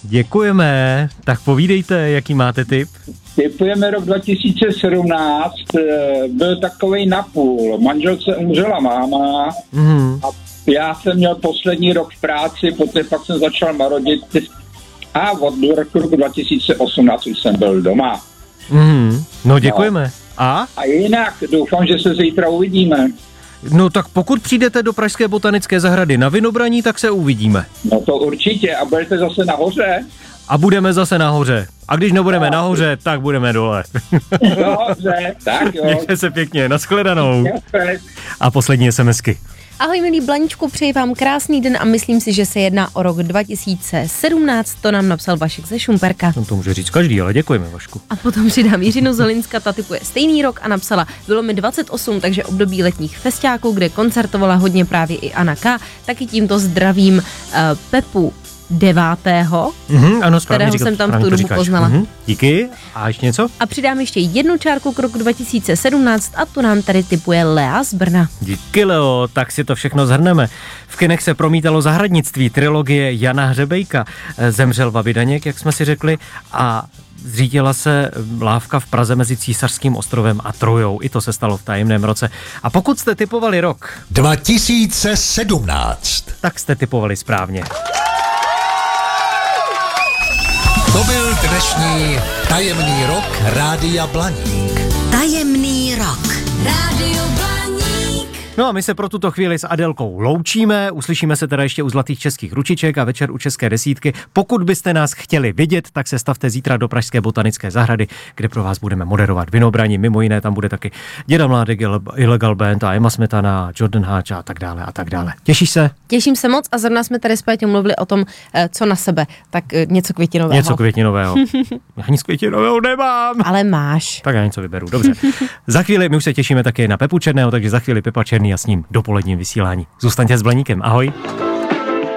Děkujeme. Tak povídejte, jaký máte tip? Typujeme rok 2017, byl takovej napůl. Manželce umřela máma a já jsem měl poslední rok v práci, poté pak jsem začal marodit a od roku 2018 už jsem byl doma. No děkujeme. A jinak doufám, že se zítra uvidíme. No tak pokud přijdete do Pražské botanické zahrady na Vinobraní, tak se uvidíme. No to určitě. A budete zase nahoře? A budeme zase nahoře. A když nebudeme nahoře, tak budeme dole. Dobře, tak jo. Mějte se pěkně, nashledanou. A poslední SMSky. Ahoj milí Blaničku, přeji vám krásný den a myslím si, že se jedná o rok 2017, to nám napsal Vašek ze Šumperka. No to může říct každý, ale děkujeme, Vašku. A potom přidám Jiřinu Zolinska, ta typuje stejný rok a napsala, bylo mi 28, takže období letních festiáků, kde koncertovala hodně právě i Anna K. Taky tímto zdravím Pepu 9. Ano, správně kterého jsem tam v tu dobu poznala. Díky. A ještě něco? A přidám ještě jednu čárku k roku 2017 a tu nám tady tipuje Lea z Brna. Díky, Leo, tak si to všechno zhrneme. V kinech se promítalo Zahradnictví, trilogie Jana Hřebejka. Zemřel Babi Daněk, jak jsme si řekli, a zřítila se lávka v Praze mezi Císařským ostrovem a Trojou. I to se stalo v tajemném roce. A pokud jste tipovali rok 2017, tak jste tipovali správně. to byl dnešní tajemný rok Rádia Blaník. Tajemný rok. Rádio Blaník. No a my se pro tuto chvíli s Adelkou loučíme, uslyšíme se teda ještě u Zlatých českých ručiček a večer u České desítky. Pokud byste nás chtěli vidět, tak se stavte zítra do Pražské botanické zahrady, kde pro vás budeme moderovat Vinobraní. Mimo jiné tam bude taky Děda Mládek, Illegal Band a Emma Smetana, Jordan Háč a tak dále a tak dále. Těšíš se? Těším se moc a zrovna jsme tady s Péťou mluvili o tom, co na sebe, tak něco květinového. Něco květinového. Já nic květinového nemám. Ale máš. Tak já něco vyberu, dobře. Za chvíli my už se těšíme taky na Pepu Černého, takže za chvíli Pepa Černý a s ním dopoledním vysílání. Zůstaňte s Blaníkem, ahoj.